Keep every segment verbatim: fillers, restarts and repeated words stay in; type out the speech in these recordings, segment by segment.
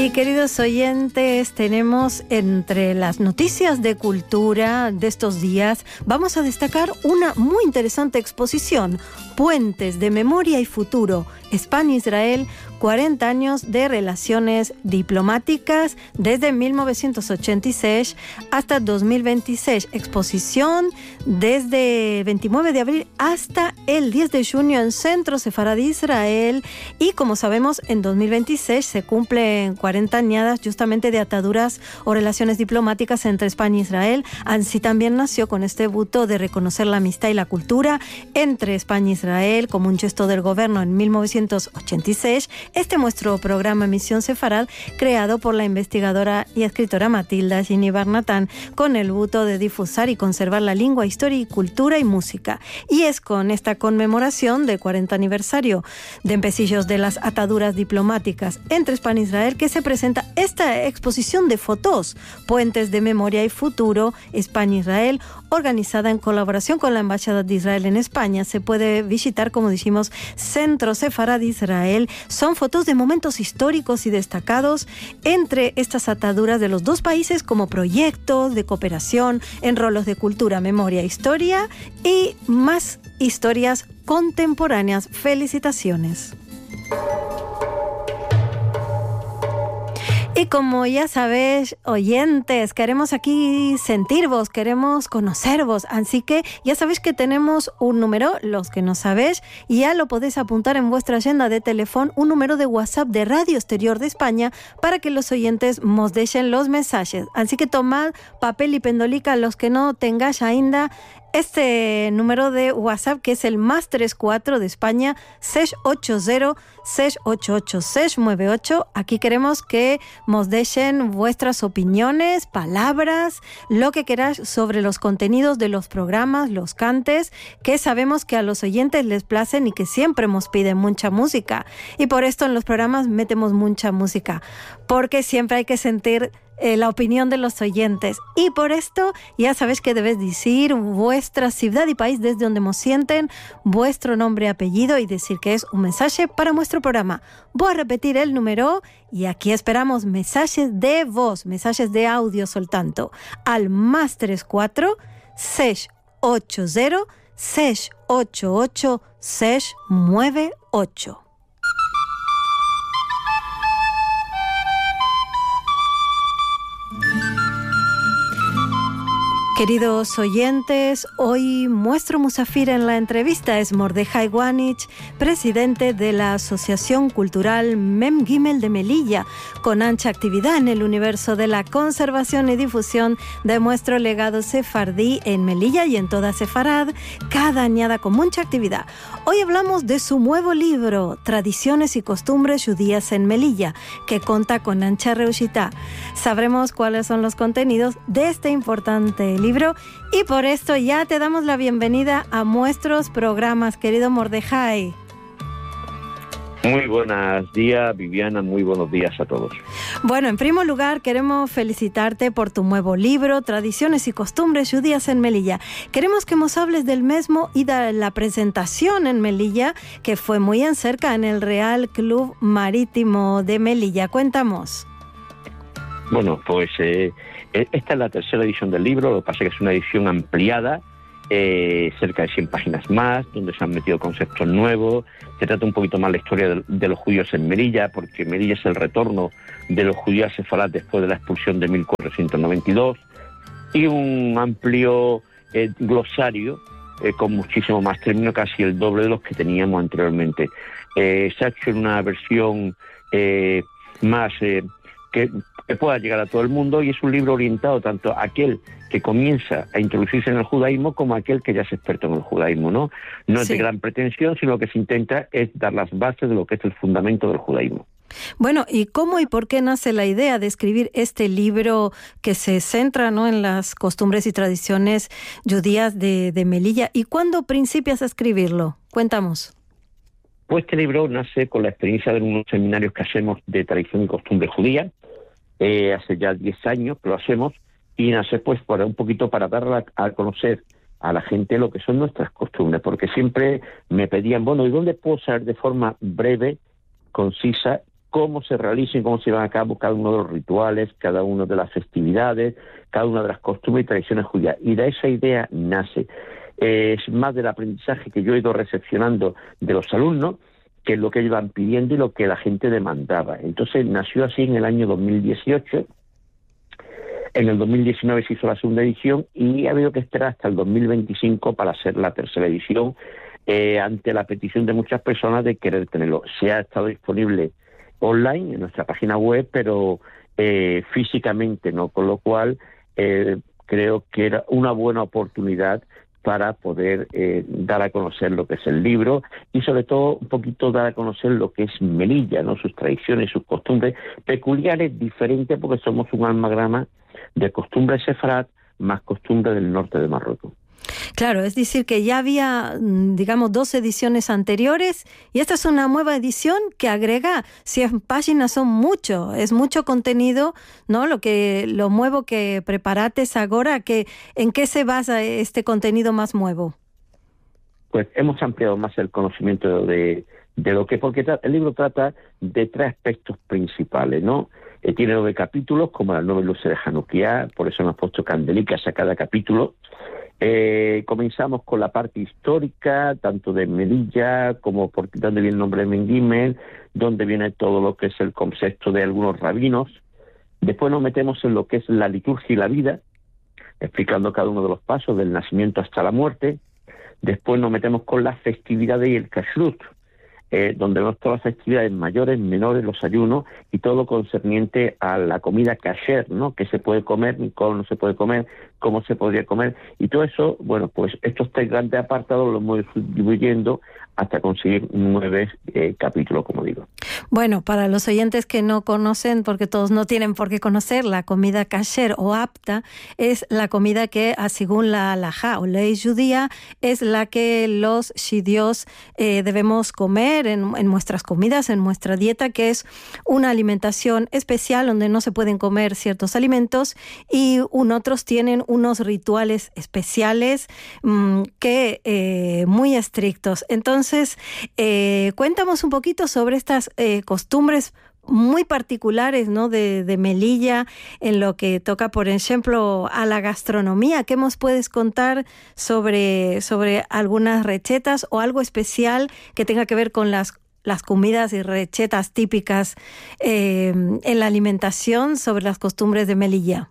Y queridos oyentes, tenemos entre las noticias de cultura de estos días, vamos a destacar una muy interesante exposición, Puentes de Memoria y Futuro, España-Israel, cuarenta años de relaciones diplomáticas desde mil novecientos ochenta y seis hasta dos mil veintiséis. Exposición desde veintinueve de abril hasta el diez de junio en Centro Sefaradí Israel. Y como sabemos, en dos mil veintiséis se cumplen cuarenta añadas justamente de ataduras o relaciones diplomáticas entre España e Israel. Así también nació con este buto de reconocer la amistad y la cultura entre España e Israel como un gesto del gobierno en mil novecientos ochenta y seis. Este nuestro programa Misión Sefarad, creado por la investigadora y escritora Matilda Gini Barnatán, con el buto de difusar y conservar la lengua, historia y cultura y música. Y es con esta conmemoración del cuarenta aniversario de empecillos de las ataduras diplomáticas entre España e Israel que se presenta esta exposición de fotos, Puentes de Memoria y Futuro, España-Israel, organizada en colaboración con la Embajada de Israel en España. Se puede visitar, como dijimos, Centro Sefaradí Israel. Son fotos de momentos históricos y destacados entre estas ataduras de los dos países como proyectos de cooperación en roles de cultura, memoria, historia y más historias contemporáneas. Felicitaciones. Y como ya sabéis, oyentes, queremos aquí sentirvos, queremos conocervos, así que ya sabéis que tenemos un número, los que no sabéis, y ya lo podéis apuntar en vuestra agenda de teléfono, un número de WhatsApp de Radio Exterior de España para que los oyentes nos dejen los mensajes. Así que tomad papel y pendolica, los que no tengáis ainda, este número de WhatsApp, que es el más tres cuatro de España, seis ocho cero, seis ocho ocho, seis nueve ocho. Aquí queremos que nos dejen vuestras opiniones, palabras, lo que queráis sobre los contenidos de los programas, los cantes, que sabemos que a los oyentes les placen y que siempre nos piden mucha música. Y por esto en los programas metemos mucha música, porque siempre hay que sentir Eh, la opinión de los oyentes. Y por esto ya sabéis que debéis decir vuestra ciudad y país desde donde nos sienten, vuestro nombre y apellido, y decir que es un mensaje para nuestro programa. Voy a repetir el número y aquí esperamos mensajes de voz, mensajes de audio soltanto, al más tres cuatro, seis ocho cero, seis ocho ocho, seis nueve ocho. Queridos oyentes, hoy nuestro musafir en la entrevista es Mordejai Wanich, presidente de la Asociación Cultural Mem Gimel de Melilla, con ancha actividad en el universo de la conservación y difusión de nuestro legado sefardí en Melilla y en toda Sefarad, cada añada con mucha actividad. Hoy hablamos de su nuevo libro, Tradiciones y Costumbres Judías en Melilla, que cuenta con ancha reushitá. Sabremos cuáles son los contenidos de este importante libro. Y por esto ya te damos la bienvenida a nuestros programas, querido Mordejai. Muy buenos días, Viviana, muy buenos días a todos. Bueno, en primer lugar, queremos felicitarte por tu nuevo libro, Tradiciones y Costumbres Judías en Melilla. Queremos que nos hables del mismo y de la presentación en Melilla, que fue muy en cerca en el Real Club Marítimo de Melilla. Cuéntanos. Bueno, pues eh, esta es la tercera edición del libro, lo que pasa es que es una edición ampliada, eh, cerca de cien páginas más, donde se han metido conceptos nuevos. Se trata un poquito más la historia de, de los judíos en Melilla, porque Melilla es el retorno de los judíos sefarad después de la expulsión de mil cuatrocientos noventa y dos, y un amplio eh, glosario eh, con muchísimo más términos, casi el doble de los que teníamos anteriormente. Eh, se ha hecho en una versión eh, más eh, que, que pueda llegar a todo el mundo, y es un libro orientado tanto a aquel que comienza a introducirse en el judaísmo como a aquel que ya es experto en el judaísmo, ¿no? No es sí. de gran pretensión, sino que se intenta es dar las bases de lo que es el fundamento del judaísmo. Bueno, ¿y cómo y por qué nace la idea de escribir este libro que se centra, ¿no?, en las costumbres y tradiciones judías de, de Melilla? ¿Y cuándo principias a escribirlo? Cuéntanos. Pues este libro nace con la experiencia de unos seminarios que hacemos de tradición y costumbre judía, eh, hace ya diez años que lo hacemos, y nace pues para un poquito para dar a, a conocer a la gente lo que son nuestras costumbres, porque siempre me pedían, bueno, ¿y dónde puedo saber de forma breve, concisa cómo se realizan, cómo se llevan a cabo cada uno de los rituales, cada una de las festividades, cada una de las costumbres y tradiciones judías. Y de esa idea nace. Eh, es más del aprendizaje que yo he ido recepcionando de los alumnos, que es lo que ellos van pidiendo y lo que la gente demandaba. Entonces nació así en el año dos mil dieciocho. En el dos mil diecinueve se hizo la segunda edición y ha habido que esperar hasta el dos mil veinticinco para hacer la tercera edición, eh, ante la petición de muchas personas de querer tenerlo. Se ha estado disponible online en nuestra página web, pero eh, físicamente no, con lo cual eh, creo que era una buena oportunidad para poder eh, dar a conocer lo que es el libro y sobre todo un poquito dar a conocer lo que es Melilla, ¿no? Sus tradiciones, sus costumbres peculiares, diferentes, porque somos un amalgama de costumbres sefarad más costumbres del norte de Marruecos. Claro, es decir que ya había, digamos, dos ediciones anteriores y esta es una nueva edición que agrega cien páginas, son mucho, es mucho contenido, ¿no? Lo que lo nuevo que preparates ahora, que, ¿en qué se basa este contenido más nuevo? Pues hemos ampliado más el conocimiento de, de lo que, porque el libro trata de tres aspectos principales, ¿no? Eh, tiene nueve capítulos, como las nueve luces de Hanukkah, por eso hemos puesto candelicas a cada capítulo. Eh, comenzamos con la parte histórica, tanto de Melilla, como por donde viene el nombre de Mengimel, donde viene todo lo que es el concepto de algunos rabinos. Después nos metemos en lo que es la liturgia y la vida, explicando cada uno de los pasos, del nacimiento hasta la muerte. Después nos metemos con las festividades y el kashrut, eh, donde vemos todas las festividades mayores, menores, los ayunos y todo lo concerniente a la comida kasher, ¿no? Qué se puede comer, cómo no se puede comer, cómo se podría comer. Y todo eso, bueno, pues estos tres grandes apartados los hemos ido distribuyendo hasta conseguir nueve eh, capítulos, como digo. Bueno, para los oyentes que no conocen, porque todos no tienen por qué conocer, la comida kasher o apta es la comida que, según la halajá o ley judía, es la que los shidios eh, debemos comer en, en nuestras comidas, en nuestra dieta, que es una alimentación especial donde no se pueden comer ciertos alimentos y un, otros tienen unos rituales especiales mmm, que eh, muy estrictos. Entonces, eh, cuéntanos un poquito sobre estas eh, costumbres muy particulares, ¿no? de, de Melilla, en lo que toca, por ejemplo, a la gastronomía. ¿Qué nos puedes contar sobre, sobre algunas recetas o algo especial que tenga que ver con las, las comidas y recetas típicas eh, en la alimentación, sobre las costumbres de Melilla?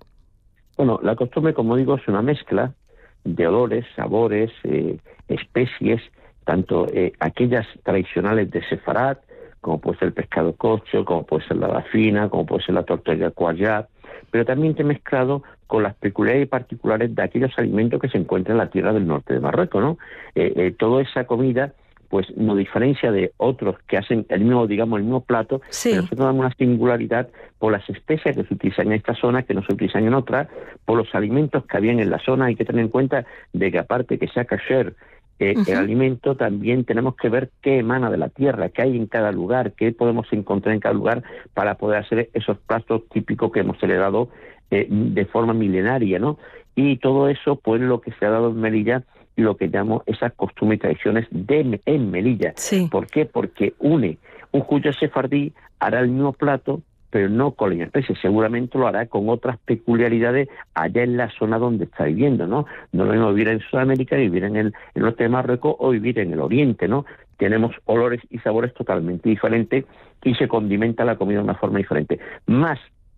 Bueno, la costumbre, como digo, es una mezcla de olores, sabores, eh, especies, tanto eh, aquellas tradicionales de Sefarad, como puede ser el pescado cocho, como puede ser la bafina, como puede ser la tortilla cuayat, pero también te he mezclado con las peculiaridades particulares de aquellos alimentos que se encuentran en la tierra del norte de Marruecos, ¿no? Eh, eh, toda esa comida, pues nos diferencia de otros que hacen el mismo, digamos, el mismo plato, sí. Pero nosotros damos una singularidad por las especias que se utilizan en esta zona, que no se utilizan en otras, por los alimentos que habían en la zona. Hay que tener en cuenta de que aparte que sea kasher, Eh, uh-huh. el alimento, también tenemos que ver qué emana de la tierra, qué hay en cada lugar, qué podemos encontrar en cada lugar para poder hacer esos platos típicos que hemos heredado eh, de forma milenaria, ¿no? Y todo eso, pues, lo que se ha dado en Melilla, lo que llamo esas costumbres y tradiciones de, en Melilla. Sí. ¿Por qué? Porque une un judío sefardí, hará el mismo plato, pero no con la especie, seguramente lo hará con otras peculiaridades allá en la zona donde está viviendo, ¿no? No lo mismo vivir en Sudamérica, vivir en el, el norte de Marruecos o vivir en el oriente, ¿no? Tenemos olores y sabores totalmente diferentes y se condimenta la comida de una forma diferente. Más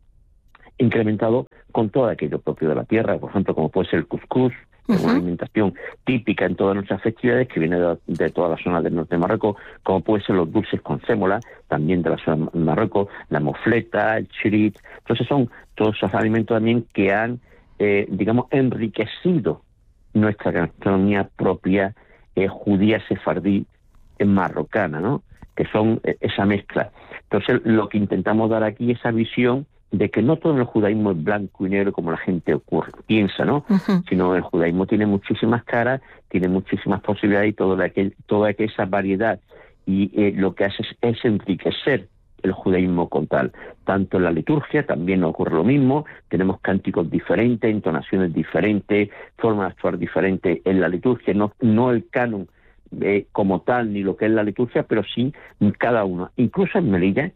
incrementado con todo aquello propio de la tierra, por ejemplo, como puede ser el cuscús, uh-huh. una alimentación típica en todas nuestras festividades que viene de, de toda la zona del norte de Marruecos, como puede ser los dulces con sémola, también de la zona de Marruecos, la mofleta, el chirit. Entonces son todos esos alimentos también que han, eh, digamos, enriquecido nuestra gastronomía propia eh, judía sefardí eh, marrocana, ¿no? Que son eh, esa mezcla. Entonces lo que intentamos dar aquí es esa visión de que no todo el judaísmo es blanco y negro como la gente ocurre, piensa, ¿no? Uh-huh. Sino el judaísmo tiene muchísimas caras, tiene muchísimas posibilidades y toda, aquel, toda esa variedad. Y eh, lo que hace es, es enriquecer el judaísmo con tal. Tanto en la liturgia también ocurre lo mismo, tenemos cánticos diferentes, entonaciones diferentes, formas de actuar diferentes en la liturgia, no, no el canon eh, como tal, ni lo que es la liturgia, pero sí cada uno. Incluso en Melilla,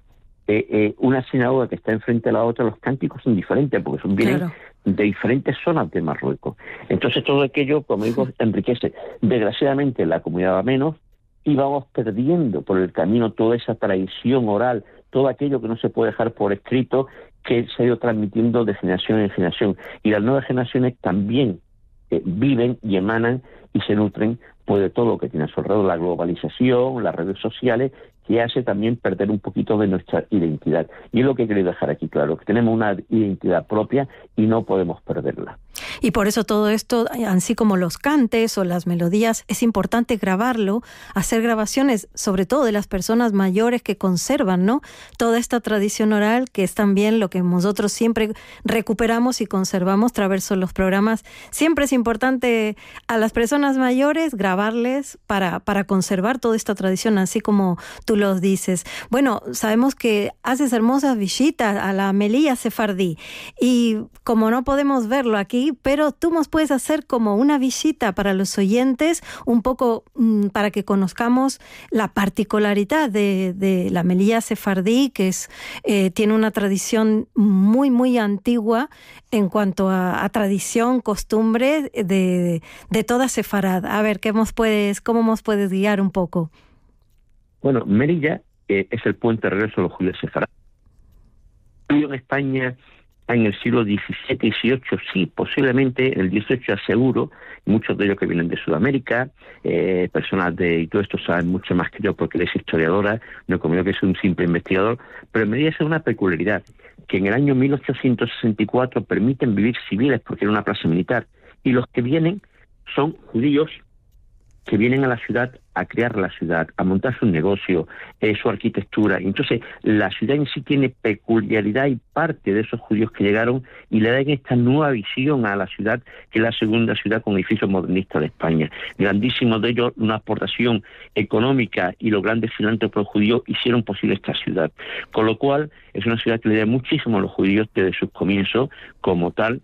eh, eh, una sinagoga que está enfrente de la otra, los cánticos son diferentes, porque son vienen claro. de diferentes zonas de Marruecos. Entonces todo aquello, como digo, enriquece. Desgraciadamente la comunidad va menos, y vamos perdiendo por el camino toda esa tradición oral, todo aquello que no se puede dejar por escrito, que se ha ido transmitiendo de generación en generación. Y las nuevas generaciones también eh, viven y emanan y se nutren pues, de todo lo que tiene a su alrededor, la globalización, las redes sociales, que hace también perder un poquito de nuestra identidad. Y es lo que he querido dejar aquí claro, que tenemos una identidad propia y no podemos perderla. Y por eso todo esto, así como los cantes o las melodías, es importante grabarlo, hacer grabaciones, sobre todo de las personas mayores que conservan, ¿no?, toda esta tradición oral, que es también lo que nosotros siempre recuperamos y conservamos a través de los programas. Siempre es importante a las personas mayores grabarles para, para conservar toda esta tradición, así como tú lo dices. Bueno, sabemos que haces hermosas visitas a la Melilla Sefardí, y como no podemos verlo aquí, pero tú nos puedes hacer como una visita para los oyentes, un poco mmm, para que conozcamos la particularidad de, de la Melilla Sefardí, que es, eh, tiene una tradición muy, muy antigua en cuanto a, a tradición, costumbre de, de toda Sefarad. A ver, ¿qué nos puedes, cómo nos puedes guiar un poco? Bueno, Melilla eh, es el puente de regreso de los judíos sefaradíes. En España en el siglo diecisiete y dieciocho, sí, posiblemente en el dieciocho aseguro, muchos de ellos que vienen de Sudamérica, eh, personas de, y todo esto saben mucho más que yo porque eres historiadora, no como yo que soy un simple investigador, pero en Melilla es una peculiaridad, que en el año mil ochocientos sesenta y cuatro permiten vivir civiles porque era una plaza militar, y los que vienen son judíos que vienen a la ciudad a crear la ciudad, a montar su negocio, eh, su arquitectura. Entonces, la ciudad en sí tiene peculiaridad y parte de esos judíos que llegaron y le dan esta nueva visión a la ciudad, que es la segunda ciudad con edificios modernistas de España. Grandísimos de ellos, una aportación económica y los grandes filántropos judíos hicieron posible esta ciudad. Con lo cual, es una ciudad que le da muchísimo a los judíos desde sus comienzos como tal.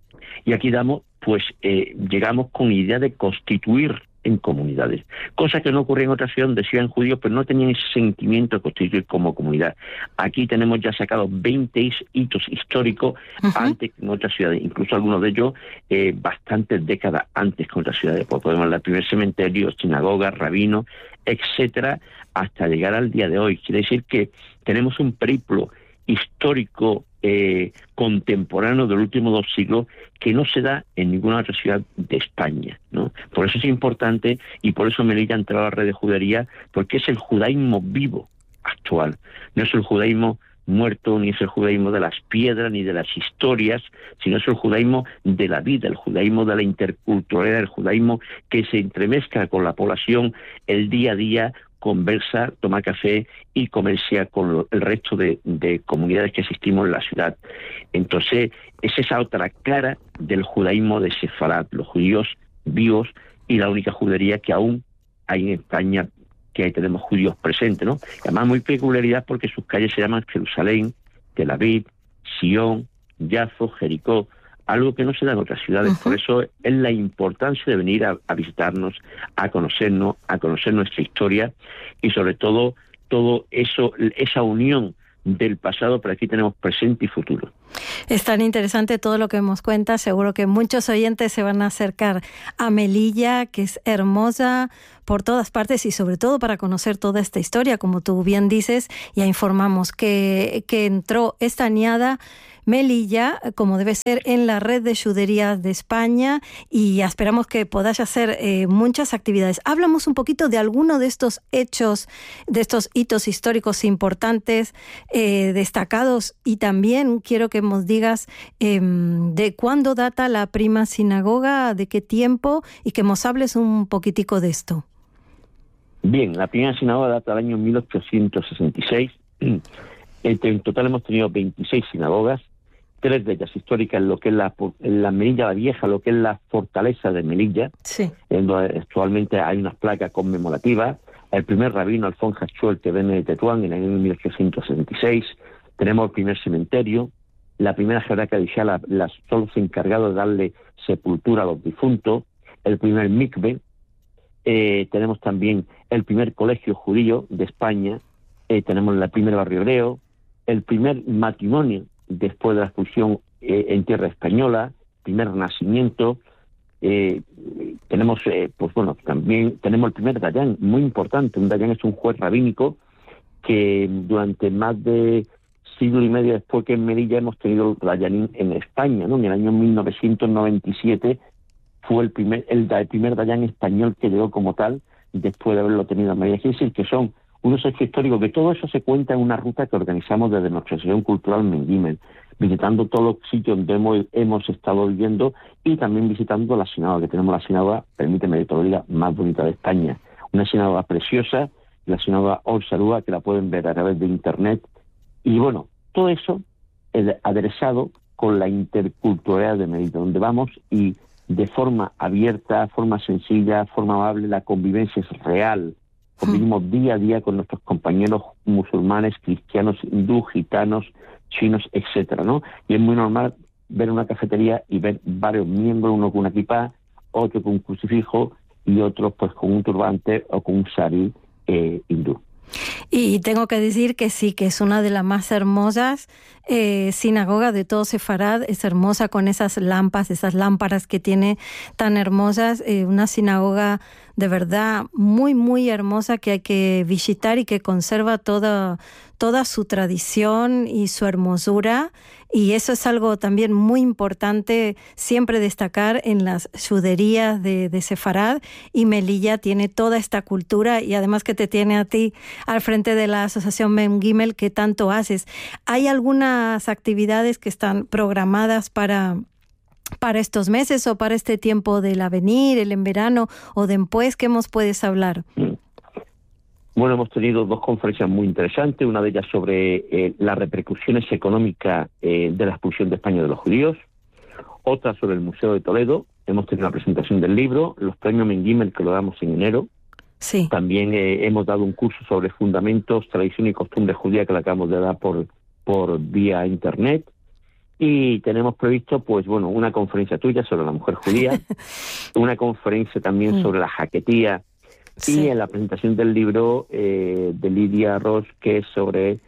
Y aquí damos, pues, eh, llegamos con idea de constituir en comunidades, cosa que no ocurría en otras ciudades donde sí eran judíos, pero no tenían ese sentimiento de constituir como comunidad. Aquí tenemos ya sacados veinte hitos históricos uh-huh. antes que en otras ciudades, incluso algunos de ellos eh, bastantes décadas antes que en otras ciudades. Pues podemos hablar del primer cementerio, sinagoga, rabino, etcétera, hasta llegar al día de hoy. Quiere decir que tenemos un periplo histórico eh, contemporáneo de los últimos dos siglos que no se da en ninguna otra ciudad de España, ¿no? Por eso es importante y por eso Melilla ha entrado a la red de judería, porque es el judaísmo vivo actual, no es el judaísmo muerto, ni es el judaísmo de las piedras, ni de las historias, sino es el judaísmo de la vida, el judaísmo de la interculturalidad, el judaísmo que se entremezcla con la población el día a día, conversa, toma café y comercia con lo, el resto de, de comunidades que existimos en la ciudad. Entonces, es esa otra cara del judaísmo de Sefarad, los judíos vivos y la única judería que aún hay en España, que ahí tenemos judíos presentes, ¿no? Y además muy peculiaridad porque sus calles se llaman Jerusalén, Tel Aviv, Sion, Jafo, Jericó, algo que no se da en otras ciudades. Uh-huh. Por eso es la importancia de venir a, a visitarnos, a conocernos, a conocer nuestra historia y sobre todo todo eso, esa unión del pasado, pero aquí tenemos presente y futuro. Es tan interesante todo lo que nos cuenta. Seguro que muchos oyentes se van a acercar a Melilla, que es hermosa por todas partes y sobre todo para conocer toda esta historia, como tú bien dices. Ya informamos que, que entró esta añada Melilla, como debe ser, en la red de juderías de España y esperamos que podáis hacer eh, muchas actividades. Hablamos un poquito de alguno de estos hechos, de estos hitos históricos importantes, eh, destacados, y también quiero que nos digas eh, de cuándo data la prima sinagoga, de qué tiempo, y que nos hables un poquitico de esto. Bien, la primera sinagoga data del año mil ochocientos sesenta y seis. En total hemos tenido veintiséis sinagogas, tres de ellas históricas en lo que es la, en la Melilla la Vieja, lo que es la fortaleza de Melilla. Sí. En donde actualmente hay unas placas conmemorativas. El primer rabino, Alfonso Hachuel, que viene de Tetuán en el año mil ochocientos sesenta y seis. Tenemos el primer cementerio. La primera jerarca de Isha, la, la, solo se encargado de darle sepultura a los difuntos. El primer mikve. Eh, tenemos también el primer colegio judío de España. Eh, tenemos el primer barrio hebreo. el primer matrimonio después de la expulsión eh, en tierra española, primer nacimiento. Eh, tenemos, eh, pues bueno, también tenemos el primer Dayan, muy importante. Un Dayan es un juez rabínico que durante más de siglo y medio después que en Melilla hemos tenido el Dayanín en España, ¿no? En el año mil novecientos noventa y siete fue el primer el, el primer Dayan español que llegó como tal, después de haberlo tenido en Melilla. Es decir, que son unos hechos históricos, que todo eso se cuenta en una ruta que organizamos desde nuestra asociación cultural Mengímel, visitando todos los sitios donde hemos, hemos estado viviendo y también visitando la sinagoga, que tenemos la sinagoga, permíteme que te lo diga, más bonita de España. Una sinagoga preciosa, la sinagoga Or Sarúa, que la pueden ver a través de internet. Y bueno, todo eso es aderezado con la interculturalidad de Melilla, donde vamos y de forma abierta, forma sencilla, forma amable, la convivencia es real. Convivimos día a día con nuestros compañeros musulmanes, cristianos, hindú, gitanos, chinos, etcétera, ¿no? Y es muy normal ver una cafetería y ver varios miembros, uno con una kipá, otro con un crucifijo y otro pues con un turbante o con un sari eh, hindú. Y tengo que decir que sí, que es una de las más hermosas eh, sinagogas de todo Sefarad. Es hermosa con esas lámparas, esas lámparas que tiene tan hermosas. Eh, una sinagoga de verdad muy, muy hermosa que hay que visitar y que conserva toda, toda su tradición y su hermosura. Y eso es algo también muy importante siempre destacar en las juderías de, de Sefarad. Y Melilla tiene toda esta cultura y además que te tiene a ti al frente de la Asociación Mengímel que tanto haces. ¿Hay algunas actividades que están programadas para, para estos meses o para este tiempo del avenir, el en verano o después? ¿Qué nos puedes hablar? Bueno, hemos tenido dos conferencias muy interesantes, una de ellas sobre eh, las repercusiones económicas eh, de la expulsión de España de los judíos, otra sobre el Museo de Toledo. Hemos tenido una presentación del libro, los premios Mengímel que lo damos en enero. Sí. También eh, hemos dado un curso sobre fundamentos, tradición y costumbre judía que le acabamos de dar por, por vía internet. Y tenemos previsto, pues bueno, una conferencia tuya sobre la mujer judía, una conferencia también sobre la jaquetía, sí. Y en la presentación del libro eh, de Lidia Ross, que es sobre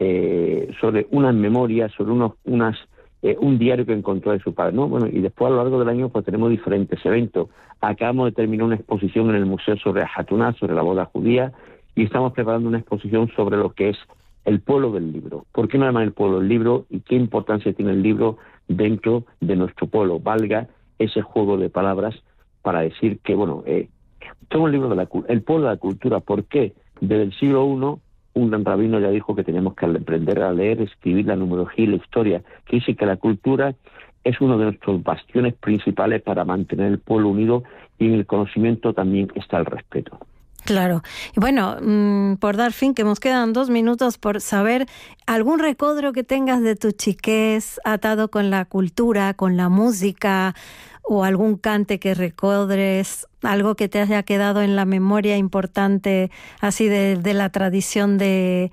eh, sobre unas memorias, sobre unos unas eh, un diario que encontró de su padre, ¿no? Bueno, y después a lo largo del año pues tenemos diferentes eventos. Acabamos de terminar una exposición en el museo sobre Hatuná, sobre la boda judía, y estamos preparando una exposición sobre lo que es el pueblo del libro. ¿Por qué no llaman el pueblo del libro y qué importancia tiene el libro dentro de nuestro pueblo? Valga ese juego de palabras para decir que, bueno, eh, todo el libro de la el pueblo de la cultura. ¿Por qué? Desde el siglo primero, un gran rabino ya dijo que tenemos que aprender a leer, escribir la numerología y la historia, que dice que la cultura es uno de nuestros bastiones principales para mantener el pueblo unido, y en el conocimiento también está el respeto. Claro. Y bueno, mmm, por dar fin, que nos quedan dos minutos por saber algún recuerdo que tengas de tu chiquez atado con la cultura, con la música, o algún cante que recuerdes, algo que te haya quedado en la memoria importante, así de, de la tradición de,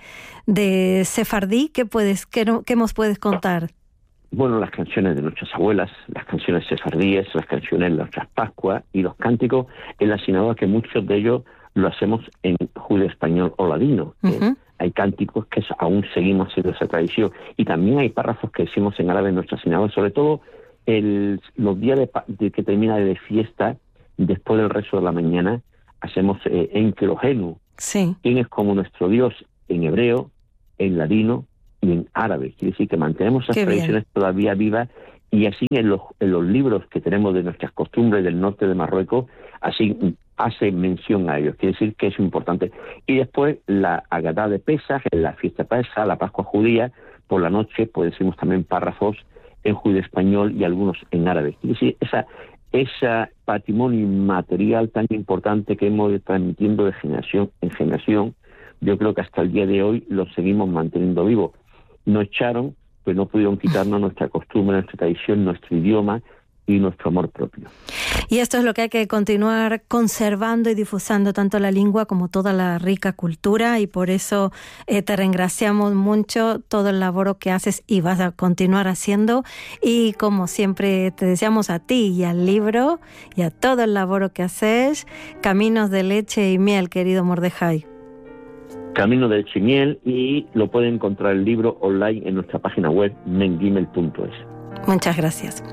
de sefardí. ¿Qué puedes, qué, qué nos puedes contar? Bueno, las canciones de nuestras abuelas, las canciones sefardíes, las canciones de nuestras Pascuas y los cánticos en la sinagoga, que muchos de ellos lo hacemos en judío español o ladino. Uh-huh. eh, hay cánticos que aún seguimos haciendo esa tradición, y también hay párrafos que decimos en árabe en nuestra sinagoga, sobre todo el, los días de, de que termina de fiesta, después del rezo de la mañana, hacemos eh, Enkelogenu, sí. quien es como nuestro Dios en hebreo, en ladino y en árabe. Quiere decir que mantenemos esas Qué tradiciones bien. Todavía vivas, y así en los, en los libros que tenemos de nuestras costumbres del norte de Marruecos, así hace mención a ellos. Quiere decir que es importante. Y después la Agadá de Pesaj, la fiesta Pesaj, la Pascua judía, por la noche pues decimos también párrafos en judío español y algunos en árabe. Quiere decir, esa, ese patrimonio inmaterial tan importante que hemos ido transmitiendo de generación en generación, yo creo que hasta el día de hoy lo seguimos manteniendo vivo. Nos echaron, pues no pudieron quitarnos nuestra costumbre, nuestra tradición, nuestro idioma y nuestro amor propio. Y esto es lo que hay que continuar conservando y difusando, tanto la lengua como toda la rica cultura, y por eso eh, te regraciamos mucho todo el labor que haces y vas a continuar haciendo, y como siempre te deseamos a ti y al libro y a todo el labor que haces, caminos de leche y miel, querido Mordejai. Camino del Chimiel, y lo pueden encontrar el libro online en nuestra página web mem gimel punto es. Muchas gracias.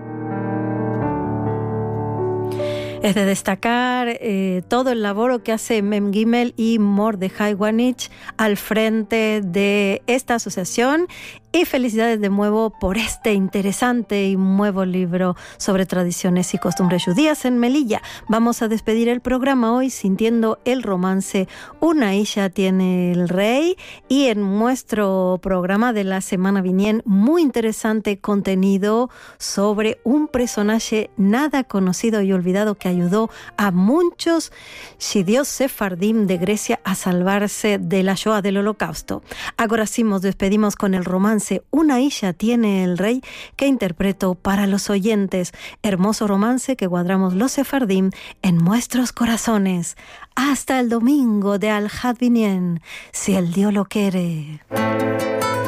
Es de destacar eh, todo el labor que hace Mem Gimel y Mordejai Wanich al frente de esta asociación, y felicidades de nuevo por este interesante y nuevo libro sobre tradiciones y costumbres judías en Melilla. Vamos a despedir el programa hoy sintiendo el romance Una Isha tiene el rey, y en nuestro programa de la semana viniente muy interesante contenido sobre un personaje nada conocido y olvidado que ayudó a muchos judíos sefardim de Grecia a salvarse de la Shoah, del Holocausto. Ahora sí nos despedimos con el romance Una Isha tiene el rey, que interpreto para los oyentes. Hermoso romance que guardamos los sefardim en nuestros corazones. Hasta el domingo de Al Had Binyan, si el Dios lo quiere.